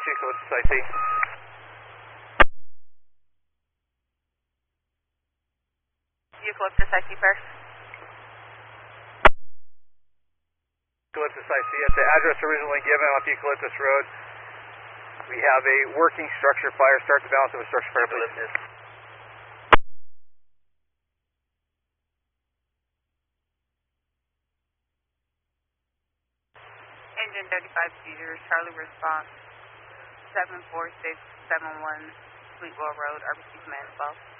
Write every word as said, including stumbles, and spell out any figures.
Eucalyptus I C. Eucalyptus I C first. Eucalyptus I C at the address originally given off Eucalyptus Road. We have a working structure fire. Start the balance of a structure fire, please. Engine thirty-five seizures, Charlie response, seven four six seven one Sweetwell Road, R B C Command twelve.